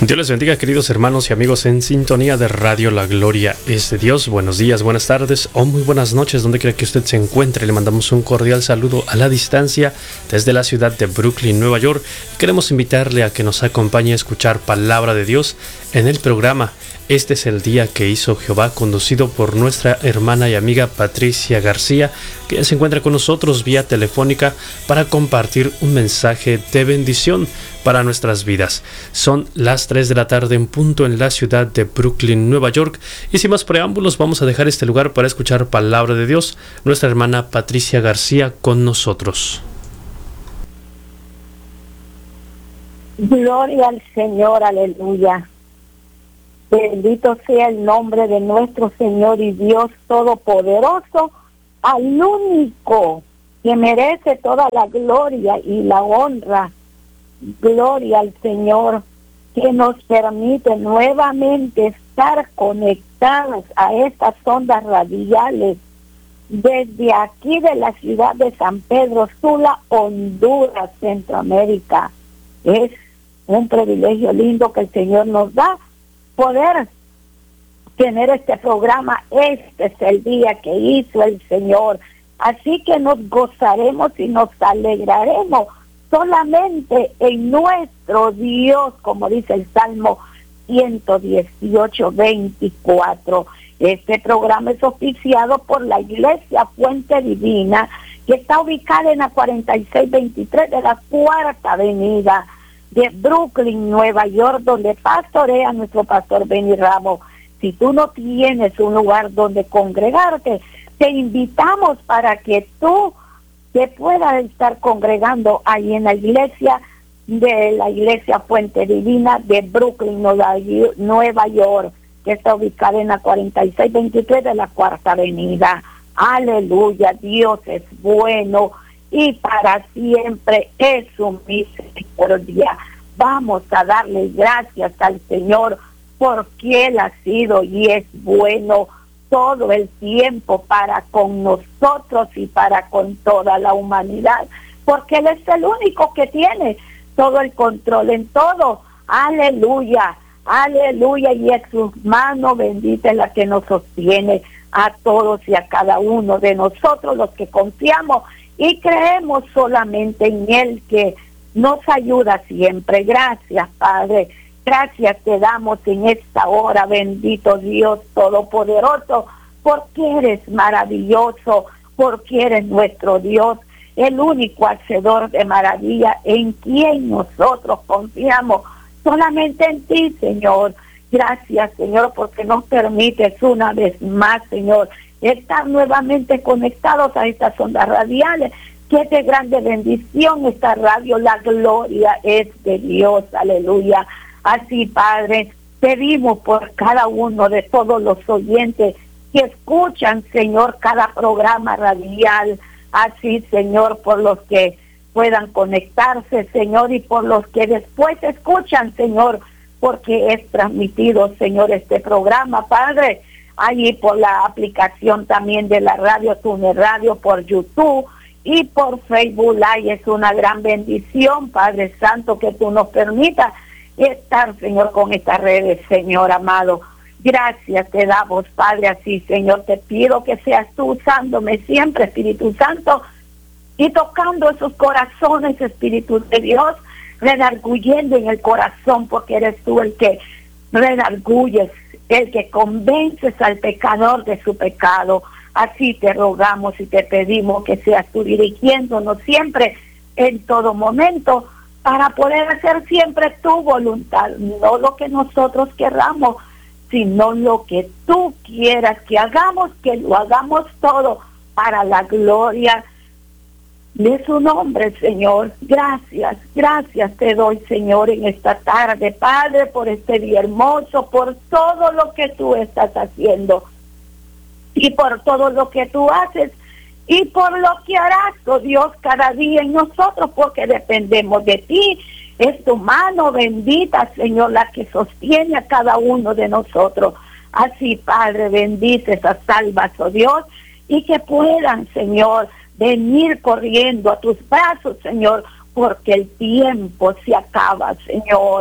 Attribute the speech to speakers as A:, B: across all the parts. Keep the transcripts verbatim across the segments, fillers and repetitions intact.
A: Dios les bendiga, queridos hermanos y amigos en sintonía de Radio La Gloria es de Dios. Buenos días, buenas tardes o muy buenas noches, donde quiera que usted se encuentre. Le mandamos un cordial saludo a la distancia desde la ciudad de Brooklyn, Nueva York. Queremos invitarle a que nos acompañe a escuchar palabra de Dios en el programa Este es el día que hizo Jehová, conducido por nuestra hermana y amiga Patricia García, que se encuentra con nosotros vía telefónica para compartir un mensaje de bendición para nuestras vidas. Son las tres de la tarde en punto en la ciudad de Brooklyn, Nueva York, y sin más preámbulos vamos a dejar este lugar para escuchar palabra de Dios. Nuestra hermana Patricia García con nosotros.
B: Gloria al Señor, aleluya. Bendito sea el nombre de nuestro Señor y Dios Todopoderoso, al único que merece toda la gloria y la honra. Gloria al Señor, que nos permite nuevamente estar conectados a estas ondas radiales desde aquí de la ciudad de San Pedro Sula, Honduras, Centroamérica. Es un privilegio lindo que el Señor nos da poder tener este programa. Este es el día que hizo el Señor, así que nos gozaremos y nos alegraremos solamente en nuestro Dios, como dice el Salmo ciento dieciocho, veinticuatro. Este programa es oficiado por la Iglesia Fuente Divina, que está ubicada en la cuarenta y seis veintitrés de la Cuarta Avenida de Brooklyn, Nueva York, donde pastorea nuestro pastor Benny Ramos. Si tú no tienes un lugar donde congregarte, te invitamos para que tú te puedas estar congregando ahí en la iglesia de la Iglesia Fuente Divina de Brooklyn, Nueva York, que está ubicada en la cuarenta y seis veintitrés de la Cuarta Avenida. Aleluya, Dios es bueno y para siempre es su misericordia. Vamos a darle gracias al Señor porque Él ha sido y es bueno todo el tiempo para con nosotros y para con toda la humanidad, porque Él es el único que tiene todo el control en todo. Aleluya, aleluya, y es su mano bendita la que nos sostiene a todos y a cada uno de nosotros, los que confiamos y creemos solamente en Él, que nos ayuda siempre. Gracias, Padre. Gracias te damos en esta hora, bendito Dios Todopoderoso, porque eres maravilloso, porque eres nuestro Dios, el único hacedor de maravilla, en quien nosotros confiamos, solamente en ti, Señor. Gracias, Señor, porque nos permites una vez más, Señor, estar nuevamente conectados a estas ondas radiales, que es de grande bendición esta radio. La gloria es de Dios, aleluya. Así, Padre, pedimos por cada uno de todos los oyentes que escuchan, Señor, cada programa radial. Así, Señor, por los que puedan conectarse, Señor, y por los que después escuchan, Señor, porque es transmitido, Señor, este programa, Padre, allí por la aplicación también de la radio Tuner Radio, por YouTube y por Facebook Live. Es una gran bendición, Padre Santo, que tú nos permitas estar, Señor, con estas redes, Señor amado. Gracias te damos, Padre, así, Señor, te pido que seas tú usándome siempre, Espíritu Santo, y tocando esos corazones, Espíritu de Dios, redarguyendo en el corazón, porque eres tú el que redarguyes, el que convences al pecador de su pecado. Así te rogamos y te pedimos que seas tú dirigiéndonos siempre, en todo momento, para poder hacer siempre tu voluntad, no lo que nosotros querramos, sino lo que tú quieras que hagamos, que lo hagamos todo para la gloria de su nombre, Señor. Gracias, gracias te doy, Señor, en esta tarde, Padre, por este día hermoso, por todo lo que tú estás haciendo y por todo lo que tú haces y por lo que harás, oh Dios, cada día en nosotros, porque dependemos de ti. Es tu mano bendita, Señor, la que sostiene a cada uno de nosotros. Así, Padre, bendice esas almas, oh Dios, y que puedan, Señor, venir corriendo a tus brazos, Señor, porque el tiempo se acaba, Señor.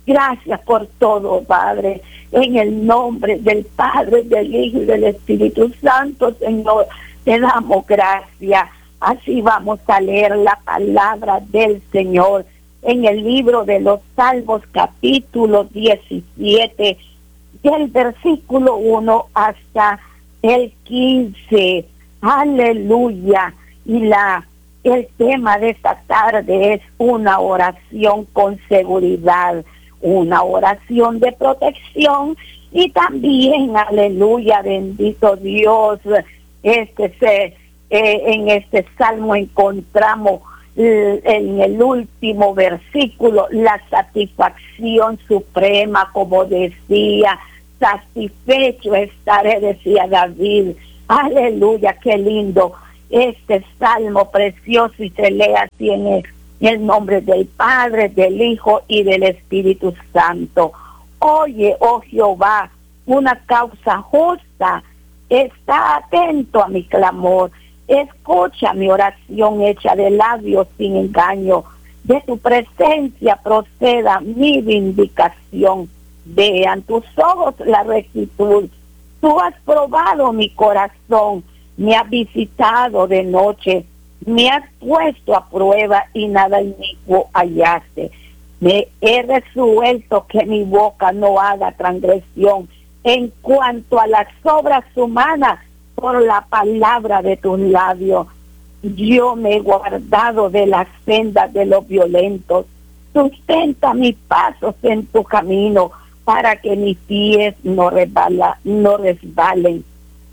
B: Gracias por todo, Padre. En el nombre del Padre, del Hijo y del Espíritu Santo, Señor, te damos gracias. Así vamos a leer la palabra del Señor en el libro de los Salmos, capítulo diecisiete, del versículo uno hasta el quince. Aleluya. Y la el tema de esta tarde es una oración con seguridad, una oración de protección y también, aleluya, bendito Dios, este se, eh, en este salmo encontramos eh, en el último versículo la satisfacción suprema, como decía, satisfecho estaré, decía David. Aleluya, qué lindo este salmo precioso, y se lee así en el, en el nombre del Padre, del Hijo y del Espíritu Santo. Oye, oh Jehová, una causa justa, está atento a mi clamor, escucha mi oración hecha de labios sin engaño, de tu presencia proceda mi vindicación, vean tus ojos la rectitud, tú has probado mi corazón, me has visitado de noche, me has puesto a prueba y nada inicuo hallaste. Me he resuelto que mi boca no haga transgresión en cuanto a las obras humanas por la palabra de tus labios. Yo me he guardado de las sendas de los violentos. Sustenta mis pasos en tu camino para que mis pies no, resbala, no resbalen.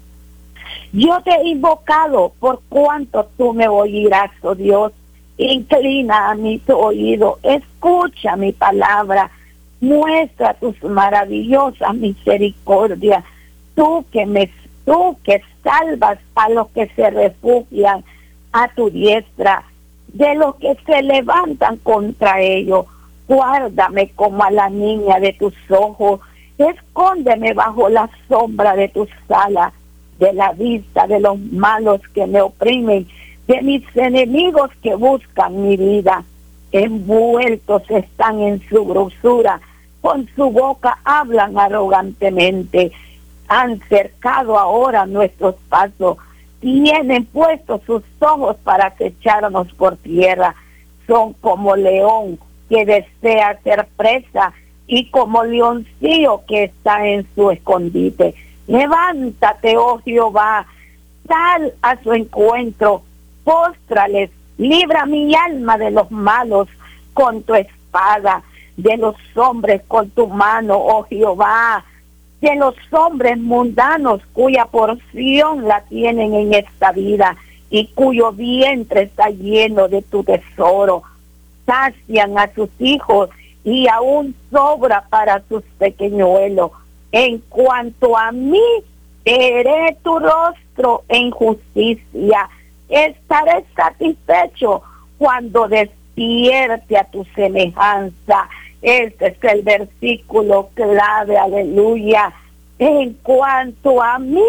B: Yo te he invocado por cuanto tú me oirás, oh Dios. Inclina a mí tu oído, escucha mi palabra, muestra tus maravillosas misericordias. Tú que me, tú que salvas a los que se refugian a tu diestra, de los que se levantan contra ellos. Guárdame como a la niña de tus ojos, escóndeme bajo la sombra de tus alas, de la vista de los malos que me oprimen, de mis enemigos que buscan mi vida. Envueltos están en su grosura, con su boca hablan arrogantemente. Han cercado ahora nuestros pasos, tienen puestos sus ojos para acecharnos por tierra. Son como león que desea ser presa y como leoncillo que está en su escondite. Levántate, oh Jehová, sal a su encuentro, póstrales, libra mi alma de los malos con tu espada, de los hombres con tu mano, oh Jehová, de los hombres mundanos cuya porción la tienen en esta vida y cuyo vientre está lleno de tu tesoro. Sacian a sus hijos y aún sobra para sus pequeñuelos. En cuanto a mí, veré tu rostro en justicia. Estaré satisfecho cuando despierte a tu semejanza. Este es el versículo clave, aleluya. En cuanto a mí,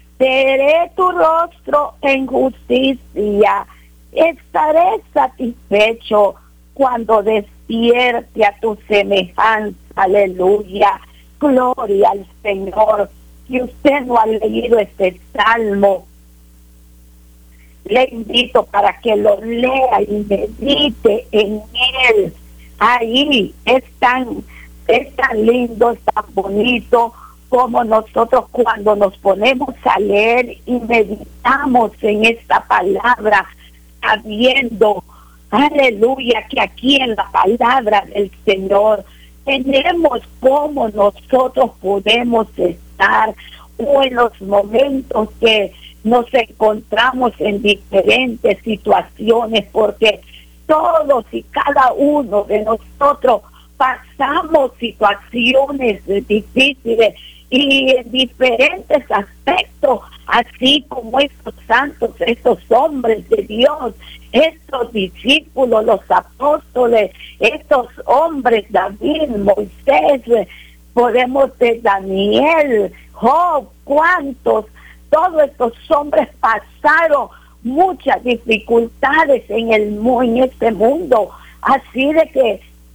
B: veré tu rostro en justicia. Estaré satisfecho cuando despierte a tu semejanza, aleluya. Gloria al Señor. Si usted no ha leído este salmo, le invito para que lo lea y medite en él. Ahí es tan, es tan lindo, es tan bonito como nosotros cuando nos ponemos a leer y meditamos en esta palabra, sabiendo, aleluya, que aquí en la palabra del Señor tenemos cómo nosotros podemos estar o en los momentos que nos encontramos en diferentes situaciones, porque todos y cada uno de nosotros pasamos situaciones difíciles y en diferentes aspectos, así como estos santos, estos hombres de Dios, estos discípulos, los apóstoles, estos hombres, David, Moisés, podemos ver Daniel, Job, cuántos, todos estos hombres pasaron muchas dificultades en el en este mundo, así de que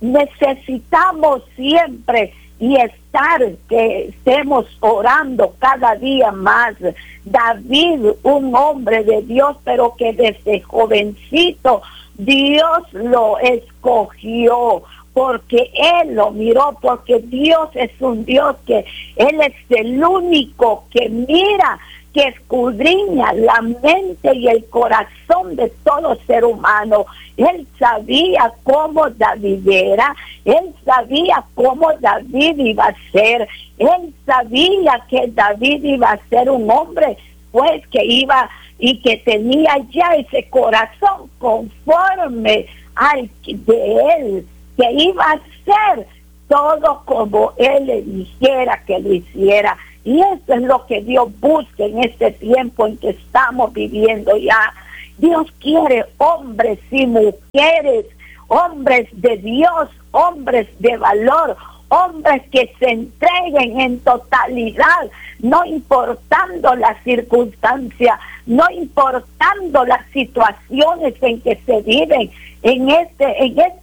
B: necesitamos siempre y estar, que estemos orando cada día más. David, un hombre de Dios, pero que desde jovencito Dios lo escogió, porque Él lo miró, porque Dios es un Dios que Él es el único que mira, que escudriña la mente y el corazón de todo ser humano. Él sabía cómo David era, él sabía cómo David iba a ser, él sabía que David iba a ser un hombre, pues que iba y que tenía ya ese corazón conforme al de él, que iba a ser todo como él le dijera que lo hiciera. Y eso es lo que Dios busca en este tiempo en que estamos viviendo ya. Dios quiere hombres y mujeres, hombres de Dios, hombres de valor, hombres que se entreguen en totalidad, no importando las circunstancias, no importando las situaciones en que se viven en este, en este